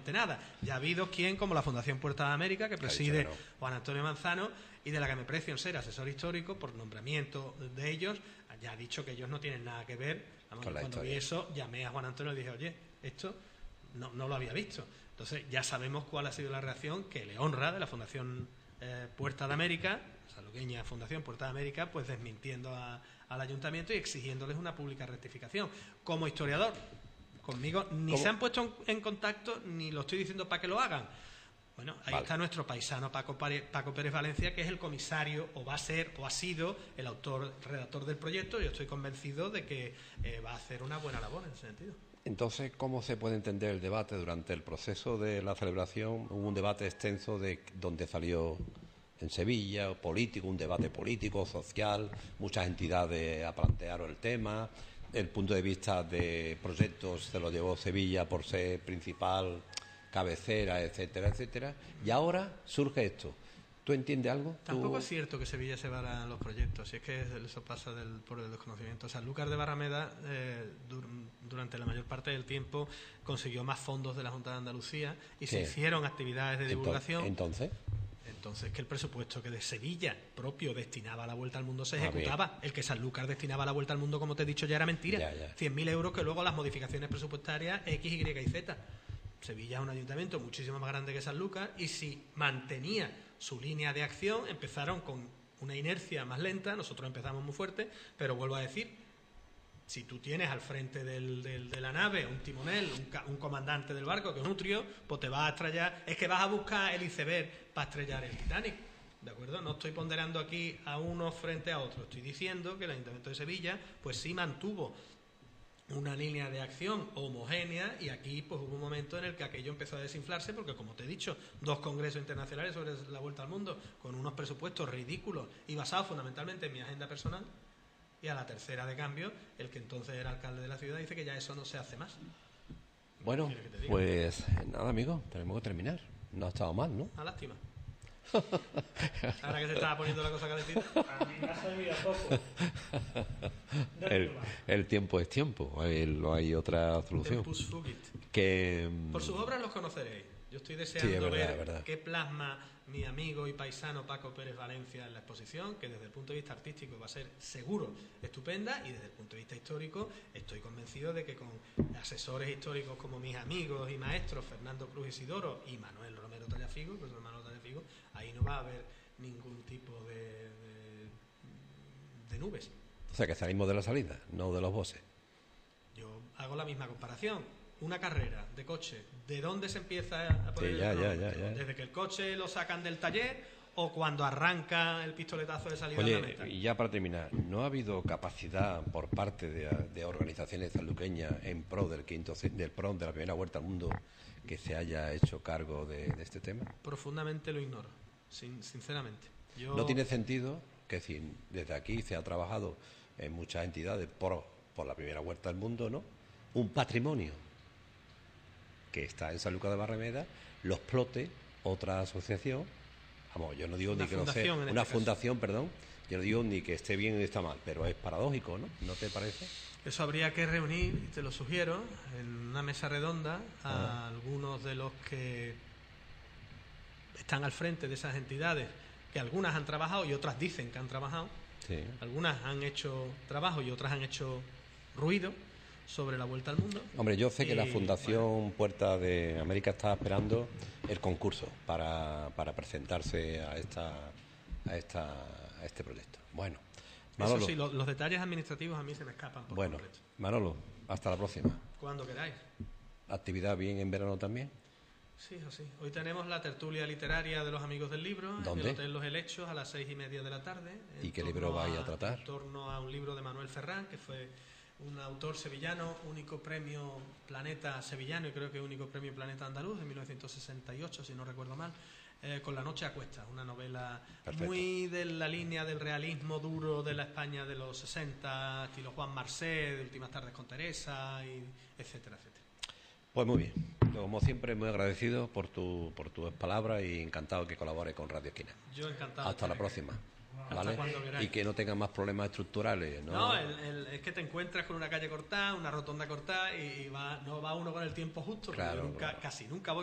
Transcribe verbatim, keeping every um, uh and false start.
absolutamente nada. Ya ha habido quien, como la Fundación Puerta de América, que preside dicho, no. Juan Antonio Manzano, y de la que me precio en ser asesor histórico por nombramiento de ellos, ya ha dicho que ellos no tienen nada que ver. Vamos, Con la cuando historia. vi eso, llamé a Juan Antonio y le dije, oye, esto no, no lo había visto. Entonces ya sabemos cuál ha sido la reacción que le honra de la Fundación eh, Puerta de América, saluqueña Fundación Puerta de América, pues desmintiendo a, al ayuntamiento y exigiéndoles una pública rectificación. Como historiador, conmigo ni ¿Cómo? se han puesto en, en contacto, ni lo estoy diciendo para que lo hagan. Bueno, ahí Vale. está nuestro paisano Paco, Pare, Paco Pérez Valencia, que es el comisario, o va a ser, o ha sido el autor, redactor del proyecto. Yo estoy convencido de que eh, va a hacer una buena labor en ese sentido. Entonces, ¿cómo se puede entender el debate? Durante el proceso de la celebración hubo un debate extenso de donde salió en Sevilla, político, un debate político, social, muchas entidades plantearon el tema, el punto de vista de proyectos se lo llevó Sevilla por ser principal cabecera, etcétera, etcétera, y ahora surge esto. ¿Tú entiendes algo? Tampoco ¿Tú... es cierto que Sevilla se vara los proyectos, si es que eso pasa del, por el desconocimiento. O sea, Sanlúcar de Barrameda eh, dur, durante la mayor parte del tiempo consiguió más fondos de la Junta de Andalucía y ¿Qué? se hicieron actividades de divulgación. Entonces, Entonces, que el presupuesto que de Sevilla propio destinaba a la Vuelta al Mundo se Ah, ejecutaba. bien. El que Sanlúcar destinaba a la Vuelta al Mundo, como te he dicho, ya era mentira. Ya, ya. cien mil euros que luego las modificaciones presupuestarias X, Y y Z. Sevilla es un ayuntamiento muchísimo más grande que Sanlúcar y si mantenía su línea de acción, empezaron con una inercia más lenta, nosotros empezamos muy fuerte, pero vuelvo a decir, si tú tienes al frente del, del, de la nave un timonel, un, ca, un comandante del barco que es un trío, pues te vas a estrellar, es que vas a buscar el iceberg para estrellar el Titanic, ¿de acuerdo? No estoy ponderando aquí a uno frente a otro, estoy diciendo que el Ayuntamiento de Sevilla pues sí mantuvo una línea de acción homogénea y aquí pues hubo un momento en el que aquello empezó a desinflarse porque, como te he dicho, dos congresos internacionales sobre la Vuelta al Mundo con unos presupuestos ridículos y basados fundamentalmente en mi agenda personal, y a la tercera de cambio el que entonces era alcalde de la ciudad dice que ya eso no se hace más. bueno, pues nada, amigo, tenemos que terminar. No ha estado mal, ¿no? Una lástima. Ahora que se estaba poniendo la cosa calentita. A mí me ha servido poco. El, el tiempo es tiempo, hay, no hay otra solución. Tempus fugit. Que, Por sus obras los conoceréis. Yo estoy Sí, deseando es verdad, ver es verdad. qué plasma mi amigo y paisano Paco Pérez Valencia en la exposición, que desde el punto de vista artístico va a ser seguro estupenda, y desde el punto de vista histórico estoy convencido de que con asesores históricos como mis amigos y maestros Fernando Cruz Isidoro y Manuel Romero Tallafigo, pues Manuel Tallafigo, ahí no va a haber ningún tipo de, de, de nubes. o sea, que salimos de la salida, no de los bosses. Yo hago la misma comparación. Una carrera de coche, ¿de dónde se empieza a poner Sí, el ya, ya, cronómetro? ya, ya. ¿Desde que el coche lo sacan del taller o cuando arranca el pistoletazo de salida a la Oye, meta? y ya para terminar, ¿no ha habido capacidad por parte de, de organizaciones sanluqueñas en pro del quinto del pro de la primera vuelta al mundo que se haya hecho cargo de, de este tema? Profundamente lo ignoro, sin, sinceramente. Yo... No tiene sentido que si desde aquí se ha trabajado en muchas entidades por, por la primera vuelta al mundo, ¿no? Un patrimonio que está en Sanlúcar de Barrameda, lo explote otra asociación. Vamos, yo no digo Una ni que no sea fundación, en una este caso. fundación, perdón, yo no digo ni que esté bien ni está mal, pero es paradójico, ¿no? ¿No te parece? Eso habría que reunir, y te lo sugiero, en una mesa redonda a Ah. algunos de los que están al frente de esas entidades, que algunas han trabajado y otras dicen que han trabajado. Sí. Algunas han hecho trabajo y otras han hecho ruido sobre la Vuelta al Mundo. Hombre, yo sé que Y, la Fundación bueno, Puerta de América está esperando el concurso para, para presentarse a esta a esta a este proyecto. Bueno, Manolo, eso sí, lo- los detalles administrativos a mí se me escapan por bueno, completo. Manolo, hasta la próxima. Cuando queráis. ¿Actividad bien en verano también? Sí, o sí. Hoy tenemos la tertulia literaria de los amigos del libro ¿Dónde? en el Hotel Los Helechos a las seis y media de la tarde. ¿Y en qué torno libro vais a tratar? En torno a un libro de Manuel Ferrán, que fue un autor sevillano, único premio Planeta sevillano y creo que único premio Planeta andaluz en mil novecientos sesenta y ocho, si no recuerdo mal, eh, con La noche a cuestas, una novela Perfecto. muy de la línea del realismo duro de la España de los sesenta, estilo Juan Marsé, de Últimas tardes con Teresa, y etcétera, etcétera. Pues muy bien. Como siempre, muy agradecido por tu por tus palabras y encantado que colabore con Radio Esquina. Yo encantado. Hasta la próxima. ¿Vale? cuando queráis. Y que no tengan más problemas estructurales, ¿no? No, el- el- es que te encuentras con una calle cortada, una rotonda cortada y, y va, no va uno con el tiempo justo, porque Claro, yo nunca, claro. casi nunca voy